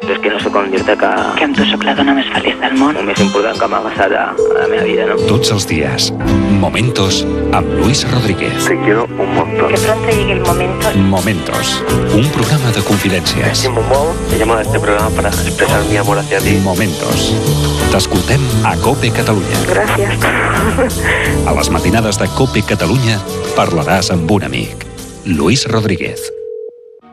és que no sé com dir-te que amb tu sóc la dona més feliç del món. el més important que m'ha passat a la meva vida, no? Tots els dies, Momentos amb Luis Rodríguez. Te quiero un montón. Que pronto llegue el momento. Momentos, un programa de confidències. Estimo molt. He llamado a este programa para expresar mi amor hacia ti. Momentos. T'escoltem a COPE Catalunya. Gràcies. A les matinades de COPE Catalunya parlaràs amb un amic. Luis Rodríguez.